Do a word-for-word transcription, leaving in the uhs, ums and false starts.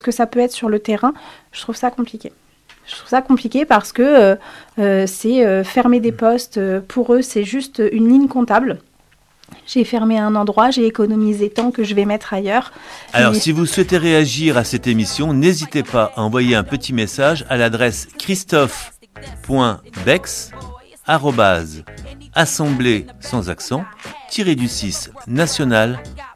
que ça peut être sur le terrain, je trouve ça compliqué. Je trouve ça compliqué parce que euh, euh, c'est euh, fermer des postes, euh, pour eux, c'est juste une ligne comptable. J'ai fermé un endroit, j'ai économisé tant que je vais mettre ailleurs. Alors, Mais... si vous souhaitez réagir à cette émission, n'hésitez pas à envoyer un petit message à l'adresse christophe point bex arobase assemblée sans accent tiré du six national